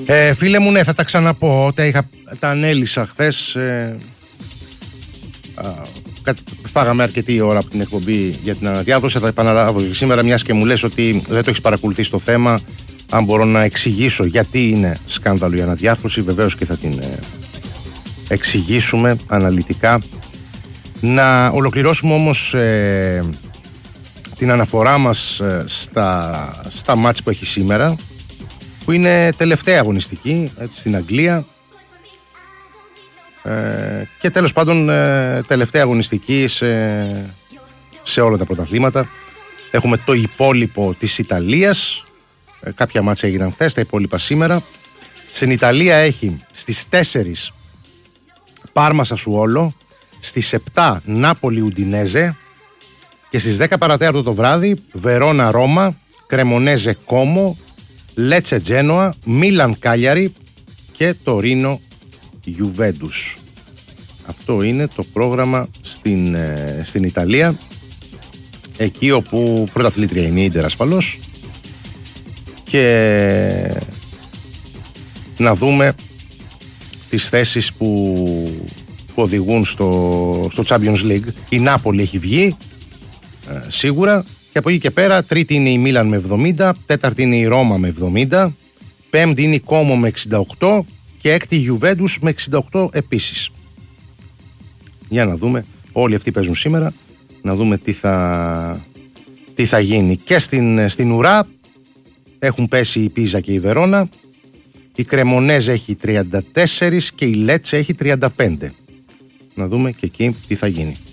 Φίλε μου, ναι, θα τα ξαναπώ. Τα ανέλησα χθες. Φάγαμε αρκετή ώρα από την εκπομπή για την αναδιάδοση. Θα τα επαναλάβω σήμερα, μιας και μου λες ότι δεν το έχεις παρακολουθήσει το θέμα. Αν μπορώ να εξηγήσω γιατί είναι σκάνδαλο η αναδιάρθρωση, βεβαίως και θα την εξηγήσουμε αναλυτικά. Να ολοκληρώσουμε όμως την αναφορά μας στα μάτς που έχει σήμερα, που είναι τελευταία αγωνιστική στην Αγγλία και τέλος πάντων τελευταία αγωνιστική σε όλα τα πρωταθλήματα. Έχουμε το υπόλοιπο της Ιταλίας, κάποια μάτσα έγιναν χθες, τα υπόλοιπα σήμερα. Στην Ιταλία έχει στις 4 Πάρμα Σασουόλο, στις 7 Νάπολη Ουντινέζε και στις 10 παρατέταρτο το βράδυ Βερόνα Ρώμα, Κρεμονέζε Κόμο, Λέτσε Τζένοα, Μίλαν Κάλιαρη και Τωρίνο Γιουβέντους. Αυτό είναι το πρόγραμμα στην Ιταλία, εκεί όπου πρωταθλήτρια είναι η Ίντερ ασφαλώς. Και να δούμε τις θέσεις που οδηγούν στο Champions League. Η Νάπολη έχει βγει σίγουρα, και από εκεί και πέρα τρίτη είναι η Μίλαν με 70, τέταρτη είναι η Ρώμα με 70, πέμπτη είναι η Κόμο με 68 και έκτη η Γιουβέντους με 68 επίσης. Για να δούμε, όλοι αυτοί παίζουν σήμερα, να δούμε τι θα γίνει. Και στην ουρά έχουν πέσει η Πίζα και η Βερόνα, η Κρεμονέζα έχει 34 και η Λέτσε έχει 35. Να δούμε και εκεί τι θα γίνει.